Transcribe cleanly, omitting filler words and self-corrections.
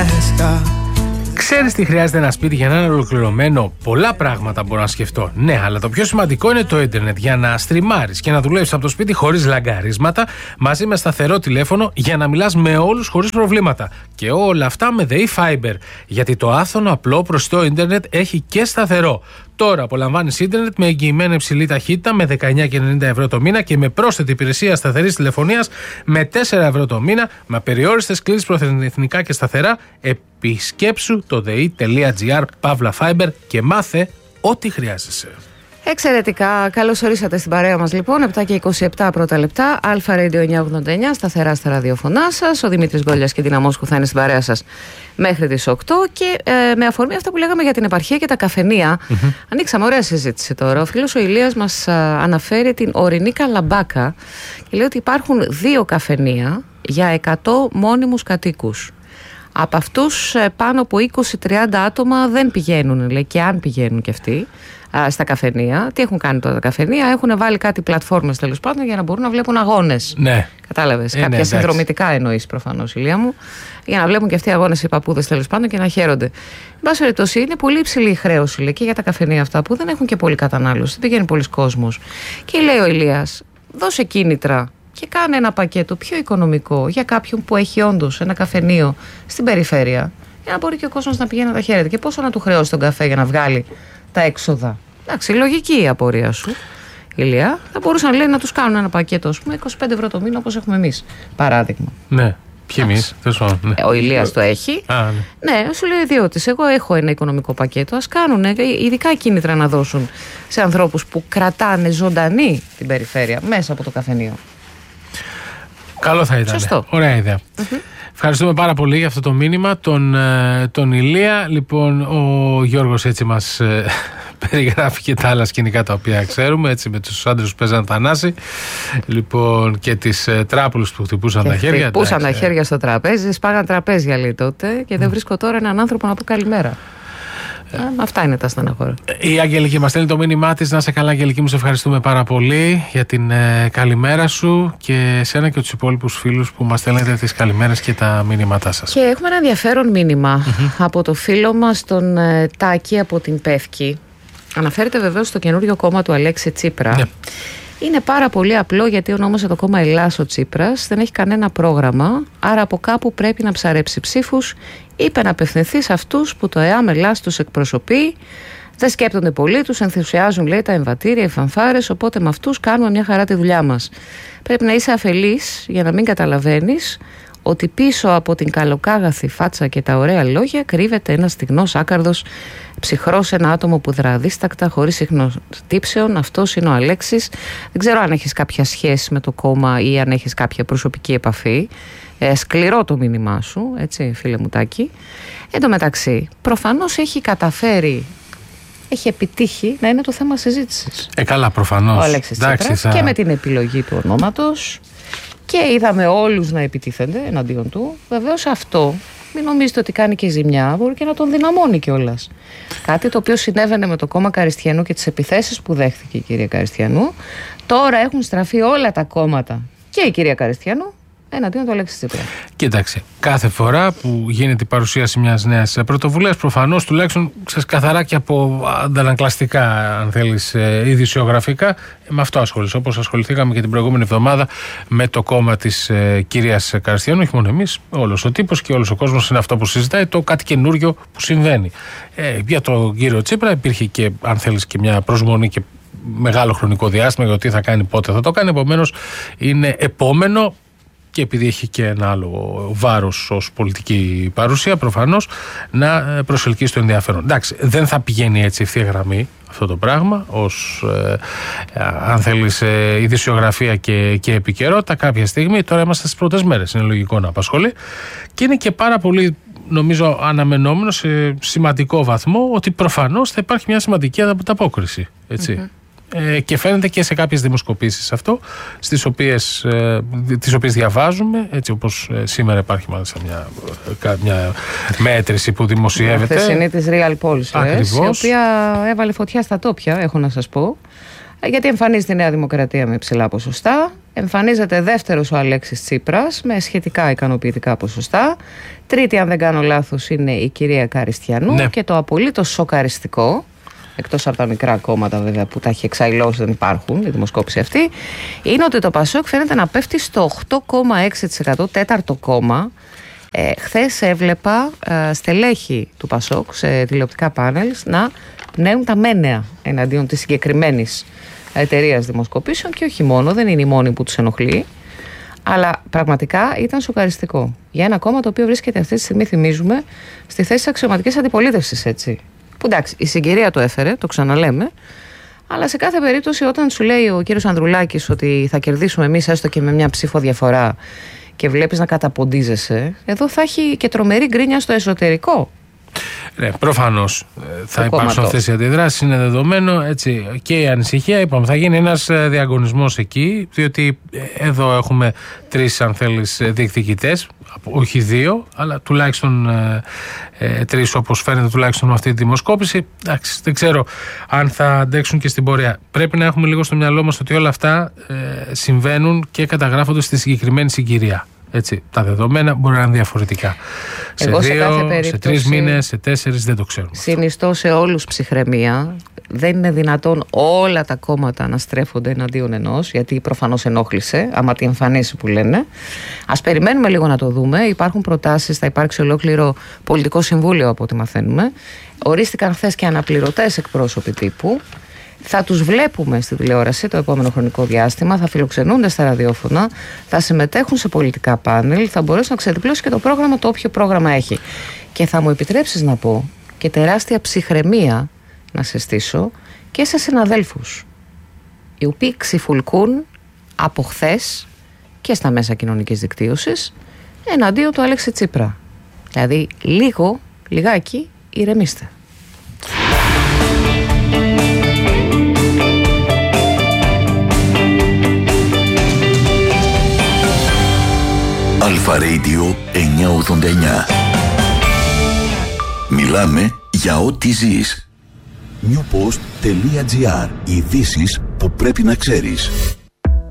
Ξέρεις τι χρειάζεται ένα σπίτι για να είναι ολοκληρωμένο? Πολλά πράγματα μπορώ να σκεφτώ. Ναι, αλλά το πιο σημαντικό είναι το ίντερνετ για να στριμάρεις και να δουλεύεις από το σπίτι χωρίς λαγκαρίσματα, μαζί με σταθερό τηλέφωνο για να μιλάς με όλους χωρίς προβλήματα. Και όλα αυτά με The eFiber. Γιατί το άφθονο, απλό, προσιτό ίντερνετ έχει και σταθερό. Τώρα απολαμβάνεις ίντερνετ με εγγυημένη υψηλή ταχύτητα με 19,90€ το μήνα και με πρόσθετη υπηρεσία σταθερής τηλεφωνίας με 4€ το μήνα, με απεριόριστες κλήσεις προεθνικά και σταθερά. Επισκέψου το the.gr/fiber και μάθε ό,τι χρειάζεσαι. Εξαιρετικά. Καλώς ορίσατε στην παρέα μας λοιπόν. 7 και 27 πρώτα λεπτά. Αλφα Radio 989, σταθερά στα ραδιοφωνά σας. Ο Δημήτρης Γκόλιας και η Τίνα Μόσκου θα είναι στην παρέα σας μέχρι τις 8. Και με αφορμή αυτά που λέγαμε για την επαρχία και τα καφενεία, ανοίξαμε ωραία συζήτηση τώρα. Ο φίλος ο Ηλίας μας αναφέρει την ορεινή Καλαμπάκα και λέει ότι υπάρχουν 2 καφενεία για 100 μόνιμους κατοίκους. Από αυτούς πάνω από 20-30 άτομα δεν πηγαίνουν, λέει, και αν πηγαίνουν κι αυτοί στα καφενεία. Τι έχουν κάνει τώρα τα καφενεία? Έχουν βάλει κάτι πλατφόρμες τέλος πάντων για να μπορούν να βλέπουν αγώνες. Ναι. Κατάλαβες. Κάποια ναι, συνδρομητικά εννοείς προφανώς, Ηλία μου. Για να βλέπουν και αυτοί αγώνες οι παππούδες τέλος πάντων και να χαίρονται. Εν πάση περιπτώσει, είναι πολύ υψηλή η χρέωση, λέει, και για τα καφενεία αυτά που δεν έχουν και πολύ κατανάλωση. Δεν πηγαίνει πολλοί κόσμος. Και λέει ο Ηλίας, δώσε κίνητρα και κάνε ένα πακέτο πιο οικονομικό για κάποιον που έχει όντως ένα καφενείο στην περιφέρεια, για να μπορεί και ο κόσμος να πηγαίνει να τα χαίρεται. Και πόσο να του χρεώσει τον καφέ για να βγάλει τα έξοδα? Εντάξει, λογική η απορία σου, Ηλία. Θα μπορούσαν, λέει, να τους κάνουν ένα πακέτο, ας πούμε, 25€ το μήνα, όπως έχουμε εμείς, παράδειγμα. Ναι. Ποιοι εμείς? Ναι. Ο Ηλίας το έχει. Ναι, σου λέει ιδιώτης. Εγώ έχω ένα οικονομικό πακέτο. Ας κάνουν ειδικά κίνητρα να δώσουν σε ανθρώπους που κρατάνε ζωντανή την περιφέρεια μέσα από το καφενείο. Καλό θα ήταν. Σωστό. Ωραία ιδέα. Ευχαριστούμε πάρα πολύ για αυτό το μήνυμα, τον Ηλία. Λοιπόν, ο Γιώργος έτσι μας περιγράφει και τα άλλα σκηνικά τα οποία ξέρουμε, έτσι, με τους άντρες που παίζαν Θανάση, λοιπόν, και τις τράπουλους που χτυπούσαν τα χέρια. Χτυπούσαν τα χέρια στο τραπέζι, σπάγαν τραπέζια, λέει, τότε, και δεν βρίσκω τώρα έναν άνθρωπο να πω καλημέρα. Αυτά είναι τα στεναχώρια. Η Αγγελική μας στέλνει το μήνυμά της. Να είσαι καλά, Αγγελική μου, σε ευχαριστούμε πάρα πολύ για την καλημέρα σου, και εσένα και τους υπόλοιπους φίλους που μας στέλνετε τις καλημέρες και τα μήνυματά σας. Και έχουμε ένα ενδιαφέρον μήνυμα από το φίλο μας τον Τάκη από την Πεύκη. Αναφέρεται βεβαίως στο καινούριο κόμμα του Αλέξη Τσίπρα. Ναι. Είναι πάρα πολύ απλό, γιατί ονόμασε το κόμμα Ελλάς ο Τσίπρας, δεν έχει κανένα πρόγραμμα, άρα από κάπου πρέπει να ψαρέψει ψήφους. Είπε να απευθυνθεί σε αυτούς που το ΕΑΜ Ελλάς τους εκπροσωπεί. Δεν σκέπτονται πολύ, τους ενθουσιάζουν, λέει, τα εμβατήρια, οι φανφάρες, οπότε με αυτούς κάνουμε μια χαρά τη δουλειά μας. Πρέπει να είσαι αφελής για να μην καταλαβαίνεις ότι πίσω από την καλοκάγαθη φάτσα και τα ωραία λόγια κρύβεται ένας στιγνός άκαρδος, ψυχρός, ένα άτομο που δρά αδίστακτα, χωρίς συχνοτύψεων. Αυτός είναι ο Αλέξης. Δεν ξέρω αν έχεις κάποια σχέση με το κόμμα ή αν έχεις κάποια προσωπική επαφή. Σκληρό το μήνυμά σου, έτσι, φίλε μου Τάκη. Εν τω μεταξύ, προφανώς έχει καταφέρει, έχει επιτύχει να είναι το θέμα συζήτησης. Καλά, προφανώς. Ο Αλέξης Τσίπρας, και με την επιλογή του ονόματος. Και είδαμε όλους να επιτίθενται εναντίον του. Βεβαίως αυτό, μην νομίζετε ότι κάνει και ζημιά, μπορεί και να τον δυναμώνει κιόλας. Κάτι το οποίο συνέβαινε με το κόμμα Καριστιανού και τις επιθέσεις που δέχθηκε η κυρία Καριστιανού. Τώρα έχουν στραφεί όλα τα κόμματα και η κυρία Καριστιανού εναντίον του Αλέξη Τσίπρα. Κοίταξε, κάθε φορά που γίνεται η παρουσίαση μιας νέας πρωτοβουλίας, προφανώς, τουλάχιστον καθαρά και από αντανακλαστικά, αν θέλεις, ειδησιογραφικά, με αυτό ασχολείσαι. Όπως ασχοληθήκαμε και την προηγούμενη εβδομάδα με το κόμμα της κυρίας Καριστιανού, όχι μόνο εμείς, όλος ο τύπος και όλος ο κόσμος είναι αυτό που συζητάει, το κάτι καινούριο που συμβαίνει. Για τον κύριο Τσίπρα υπήρχε και, αν θέλεις, και μια προσμονή και μεγάλο χρονικό διάστημα για το τι θα κάνει, πότε θα το κάνει. Επομένως, είναι επόμενο. Και επειδή έχει και ένα άλλο βάρος ως πολιτική παρουσία, προφανώς, να προσελκύσει το ενδιαφέρον. Εντάξει, δεν θα πηγαίνει έτσι ευθεία γραμμή αυτό το πράγμα, ως, αν θέλεις, ειδησιογραφία και επικαιρότητα. Κάποια στιγμή, τώρα είμαστε στις πρώτες μέρες, είναι λογικό να απασχολεί. Και είναι και πάρα πολύ, νομίζω, αναμενόμενο σε σημαντικό βαθμό ότι προφανώς θα υπάρχει μια σημαντική ανταπόκριση. Έτσι. Και φαίνεται και σε κάποιες δημοσκοπήσεις αυτό, τις οποίες διαβάζουμε, έτσι όπως σήμερα υπάρχει μάλιστα μια μέτρηση που δημοσιεύεται. Χθεσινή της Real Polls, η οποία έβαλε φωτιά στα τόπια, έχω να σας πω, γιατί εμφανίζεται η Νέα Δημοκρατία με υψηλά ποσοστά, Εμφανίζεται δεύτερος ο Αλέξης Τσίπρας με σχετικά ικανοποιητικά ποσοστά. Τρίτη, αν δεν κάνω λάθος, είναι η κυρία Καριστιανού. Ναι. Και το απολύτως σοκαριστικό, εκτός από τα μικρά κόμματα βέβαια που τα έχει εξαϊλώσει, δεν υπάρχουν, η δημοσκόπηση αυτή, είναι ότι το ΠΑΣΟΚ φαίνεται να πέφτει στο 8,6%, τέταρτο κόμμα. Χθες έβλεπα στελέχη του ΠΑΣΟΚ σε τηλεοπτικά πάνελ να πνέουν τα μένεα εναντίον της συγκεκριμένης εταιρείας δημοσκοπήσεων, και όχι μόνο, δεν είναι η μόνη που τους ενοχλεί, αλλά πραγματικά ήταν σοκαριστικό για ένα κόμμα το οποίο βρίσκεται αυτή τη στιγμή, θυμίζουμε, στη θέση της αξιωματικής αντιπολίτευσης, έτσι. Που εντάξει, η συγκυρία το έφερε, το ξαναλέμε, αλλά σε κάθε περίπτωση όταν σου λέει ο κύριος Ανδρουλάκης ότι θα κερδίσουμε εμείς έστω και με μια ψήφο διαφορά και βλέπεις να καταποντίζεσαι, εδώ θα έχει και τρομερή γκρίνια στο εσωτερικό. Ναι, προφανώς θα υπάρξουν αυτές οι αντιδράσεις, είναι δεδομένο, έτσι, και η ανησυχία. Είπαμε, θα γίνει ένας διαγωνισμός εκεί, διότι εδώ έχουμε 3, αν θέλεις, διεκδικητές, όχι 2, αλλά τουλάχιστον 3, όπως φαίνεται, τουλάχιστον με αυτή τη δημοσκόπηση. Εντάξει, δεν ξέρω αν θα αντέξουν και στην πορεία. Πρέπει να έχουμε λίγο στο μυαλό μας ότι όλα αυτά συμβαίνουν και καταγράφονται στη συγκεκριμένη συγκυρία. Έτσι, τα δεδομένα μπορεί να είναι διαφορετικά. Εγώ σε 2, σε 3 μήνες, σε 4, δεν το ξέρουμε. Συνιστώ σε όλους ψυχραιμία. Δεν είναι δυνατόν όλα τα κόμματα να στρέφονται εναντίον ενός, γιατί προφανώς ενόχλησε, άμα τη εμφανίσει που λένε. Ας περιμένουμε λίγο να το δούμε. Υπάρχουν προτάσεις, θα υπάρξει ολόκληρο πολιτικό συμβούλιο από ό,τι μαθαίνουμε. Ορίστηκαν χθες και αναπληρωτές εκπρόσωποι τύπου. Θα τους βλέπουμε στη τηλεόραση το επόμενο χρονικό διάστημα, θα φιλοξενούνται στα ραδιόφωνα, θα συμμετέχουν σε πολιτικά πάνελ, θα μπορέσουν να ξεδιπλώσει και το πρόγραμμα, το όποιο πρόγραμμα έχει. Και θα μου επιτρέψεις να πω και τεράστια ψυχραιμία να συστήσω και σε συναδέλφους, οι οποίοι ξυφουλκούν από χθες και στα μέσα κοινωνικής δικτύωσης εναντίον του Αλέξη Τσίπρα. Δηλαδή λιγάκι ηρεμήστε. Αλφα Radio 989. Μιλάμε για ό,τι ζεις. Newpost.gr. Ειδήσεις που πρέπει να ξέρεις.